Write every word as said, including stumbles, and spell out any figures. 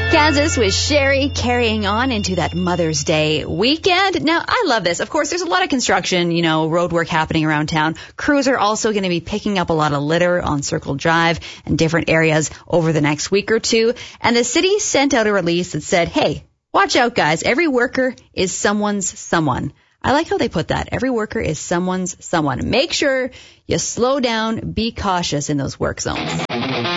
Kansas with Sherry carrying on into that Mother's Day weekend. Now, I love this. Of course, there's a lot of construction, you know, road work happening around town. Crews are also going to be picking up a lot of litter on Circle Drive and different areas over the next week or two. And the city sent out a release that said, hey, watch out, guys. Every worker is someone's someone. I like how they put that. Every worker is someone's someone. Make sure you slow down, be cautious in those work zones.